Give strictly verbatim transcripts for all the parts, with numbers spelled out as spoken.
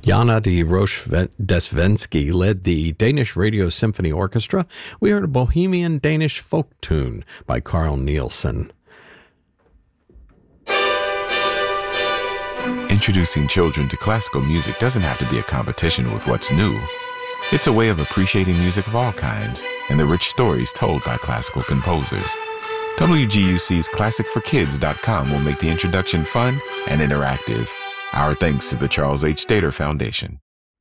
Jana de Roche-Desvensky led the Danish Radio Symphony Orchestra. We heard a Bohemian Danish folk tune by Carl Nielsen. Introducing children to classical music doesn't have to be a competition with what's new. It's a way of appreciating music of all kinds and the rich stories told by classical composers. W G U C's classic for kids dot com will make the introduction fun and interactive. Our thanks to the Charles H. Stater Foundation.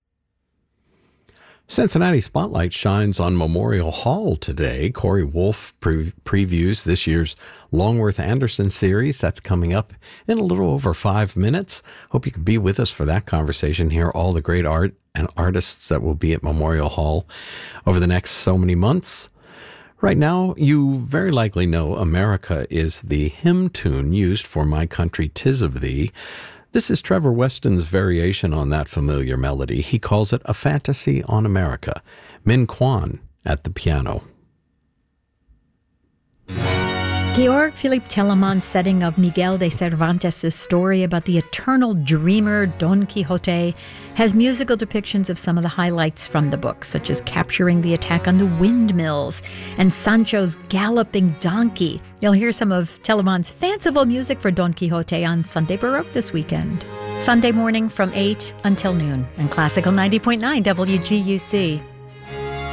Cincinnati Spotlight shines on Memorial Hall today. Corey Wolf pre- previews this year's Longworth Anderson series. That's coming up in a little over five minutes. Hope you can be with us for that conversation. Hear all the great art and artists that will be at Memorial Hall over the next so many months. Right now, you very likely know America is the hymn tune used for My Country 'Tis of Thee. This is Trevor Weston's variation on that familiar melody. He calls it A Fantasy on America. Min Kwan at the piano. Georg Philipp Telemann's setting of Miguel de Cervantes' story about the eternal dreamer Don Quixote has musical depictions of some of the highlights from the book, such as capturing the attack on the windmills and Sancho's galloping donkey. You'll hear some of Telemann's fanciful music for Don Quixote on Sunday Baroque this weekend. Sunday morning from eight until noon on Classical ninety point nine W G U C.